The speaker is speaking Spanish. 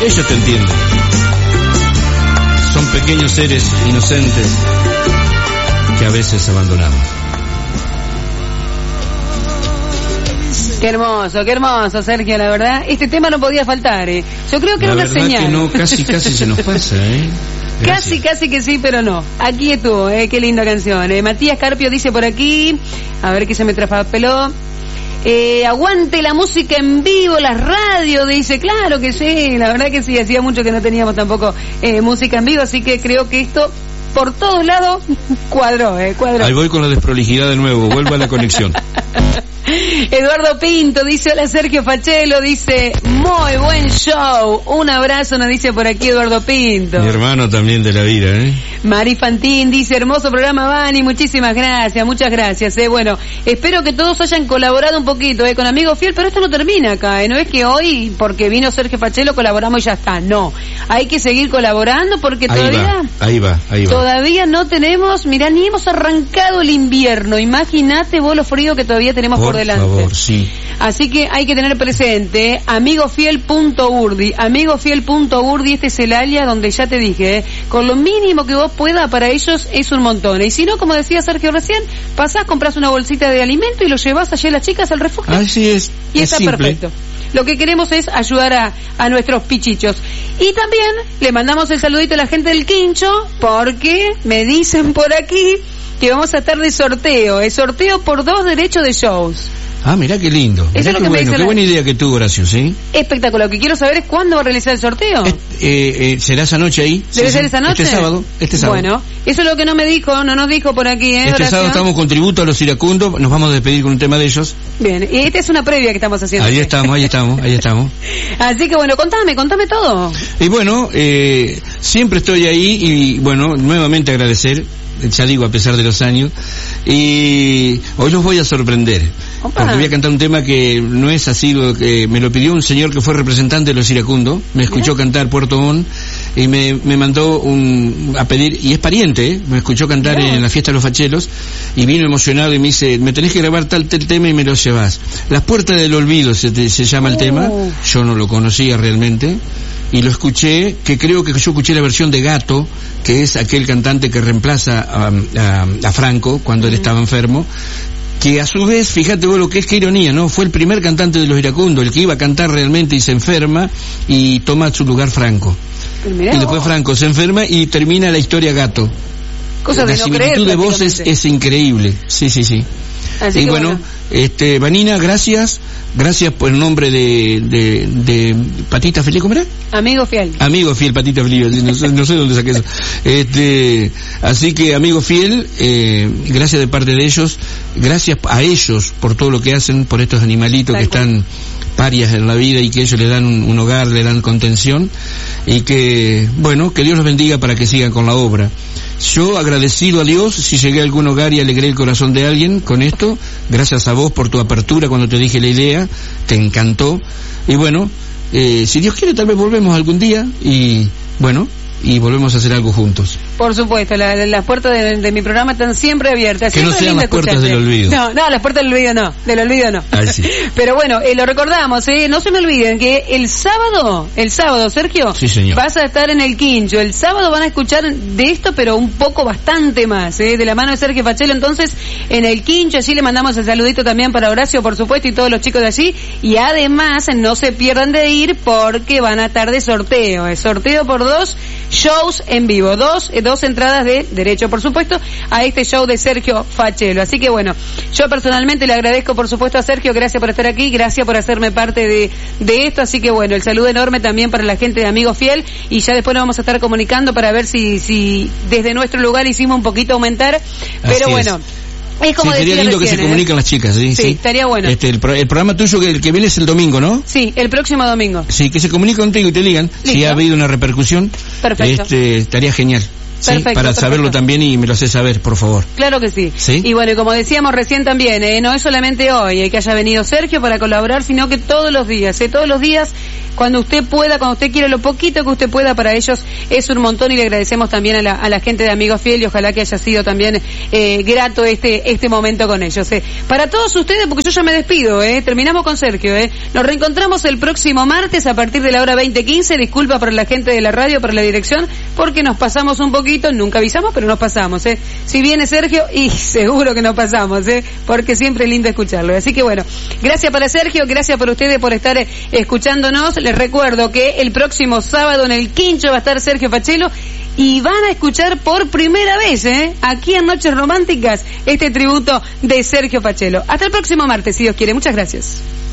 Ellos te entienden. Son pequeños seres inocentes que a veces abandonamos. Qué hermoso, Sergio, la verdad. Este tema no podía faltar, ¿eh? Yo creo que era una señal. Que no, casi se nos pasa, ¿eh? Casi que sí, pero no. Aquí estuvo, qué linda canción. Matías Carpio dice por aquí, a ver qué se me traspapeló. Aguante la música en vivo, las radios, dice. Claro que sí, la verdad que sí, hacía mucho que no teníamos tampoco música en vivo, así que creo que esto por todos lados cuadró. Ahí voy con la desprolijidad de nuevo, vuelvo a la conexión. Eduardo Pinto dice: hola Sergio Fachelo, dice muy buen show, un abrazo, nos dice por aquí Eduardo Pinto. Mi hermano también de la vida, Mari Fantín dice: hermoso programa, Vani, muchísimas gracias, muchas gracias. Bueno, espero que todos hayan colaborado un poquito con Amigo Fiel, pero esto no termina acá, no es que hoy porque vino Sergio Fachelo colaboramos y ya está, no, hay que seguir colaborando porque ahí va. Todavía no tenemos, mirá, ni hemos arrancado el invierno, imagínate vos lo frío que todavía tenemos por delante. Por favor, sí. Así que hay que tener presente amigofiel.urdi, amigofiel.urdi, este es el alias donde ya te dije, con lo mínimo que vos puedas para ellos es un montón. Y si no, como decía Sergio recién, pasás, compras una bolsita de alimento y lo llevas allí a las chicas al refugio. Así es. Y está simple. Perfecto. Lo que queremos es ayudar a nuestros pichichos. Y también le mandamos el saludito a la gente del Quincho, porque me dicen por aquí que vamos a estar de sorteo. El sorteo por 2 derechos de shows. Ah, mirá qué lindo. Mirá qué bueno, qué buena idea que tuvo Horacio, ¿sí? Espectacular. Lo que quiero saber es cuándo va a realizar el sorteo. ¿Será esa noche ahí? ¿Debe ser esa noche? Este sábado. Bueno, eso es lo que no nos dijo por aquí, Este sábado estamos con tributo a los iracundos, nos vamos a despedir con un tema de ellos. Bien, y esta es una previa que estamos haciendo. Ahí estamos. Así que bueno, contame todo. Y bueno, siempre estoy ahí y bueno, nuevamente agradecer, ya digo, a pesar de los años, y hoy los voy a sorprender. Opa. Porque voy a cantar un tema que no es así, que me lo pidió un señor que fue representante de los iracundos, me escuchó cantar Puerto Montt y me mandó a pedir, y es pariente, me escuchó cantar en la fiesta de los fachelos y vino emocionado y me dice: me tenés que grabar tal tema y me lo llevas. Las puertas del olvido se llama el tema, yo no lo conocía realmente y lo escuché, que creo que yo escuché la versión de Gato, que es aquel cantante que reemplaza a Franco cuando él estaba enfermo, que a su vez, fíjate vos lo que es, qué ironía, ¿no? Fue el primer cantante de los iracundos, el que iba a cantar realmente y se enferma y toma su lugar Franco. Y después Franco se enferma y termina la historia Gato. Cosa de la no similitud creer, de voces es increíble. Sí. Así y bueno, Vanina, gracias por el nombre de Patita Feliz, ¿cómo era? Amigo Fiel, Patita Feliz, no sé dónde saqué eso. Así que Amigo Fiel, gracias de parte de ellos, gracias a ellos por todo lo que hacen por estos animalitos que están parias en la vida y que ellos le dan un hogar, le dan contención, y que, bueno, que Dios los bendiga para que sigan con la obra. Yo agradecido a Dios si llegué a algún hogar y alegré el corazón de alguien con esto, gracias a vos por tu apertura cuando te dije la idea, te encantó, y bueno, si Dios quiere tal vez volvemos algún día y bueno, y volvemos a hacer algo juntos. Por supuesto, las puertas de mi programa están siempre abiertas. Que siempre no sean las puertas del olvido. No, las puertas del olvido no. Ay, sí. Pero bueno, lo recordamos, no se me olviden que el sábado, Sergio, sí, señor, vas a estar en el Quincho. El sábado van a escuchar de esto, pero un poco bastante más, de la mano de Sergio Fachelo. Entonces, en el Quincho, allí le mandamos el saludito también para Horacio, por supuesto, y todos los chicos de allí. Y además, no se pierdan de ir porque van a estar de sorteo. Sorteo por 2 shows en vivo, dos entradas de derecho, por supuesto, a este show de Sergio Fachelo. Así que bueno, yo personalmente le agradezco por supuesto a Sergio, gracias por estar aquí, gracias por hacerme parte de esto. Así que bueno, el saludo enorme también para la gente de Amigo Fiel, y ya después nos vamos a estar comunicando para ver si desde nuestro lugar hicimos un poquito aumentar, pero bueno. Es como sería lindo que se comuniquen las chicas, ¿sí? Sí, estaría bueno. El programa tuyo que viene es el domingo, ¿no? Sí, el próximo domingo. Sí, que se comuniquen contigo y te digan si ha habido una repercusión. Perfecto. Estaría genial. Perfecto, para saberlo también y me lo haces saber, por favor. Claro que sí. ¿Sí? Y bueno, como decíamos recién también, no es solamente hoy que haya venido Sergio para colaborar, sino que todos los días, cuando usted pueda, cuando usted quiera, lo poquito que usted pueda, para ellos es un montón, y le agradecemos también a la gente de Amigos Fiel, y ojalá que haya sido también grato este momento con ellos. Para todos ustedes, porque yo ya me despido, terminamos con Sergio, nos reencontramos el próximo martes a partir de la hora 20:15, disculpa para la gente de la radio, para la dirección, porque nos pasamos un poquito, nunca avisamos, pero nos pasamos, si viene Sergio, y seguro que nos pasamos, porque siempre es lindo escucharlo. Así que bueno, gracias para Sergio, gracias por ustedes por estar escuchándonos. Les recuerdo que el próximo sábado en el Quincho va a estar Sergio Fachelo, y van a escuchar por primera vez, aquí en Noches Románticas, este tributo de Sergio Fachelo. Hasta el próximo martes, si Dios quiere. Muchas gracias.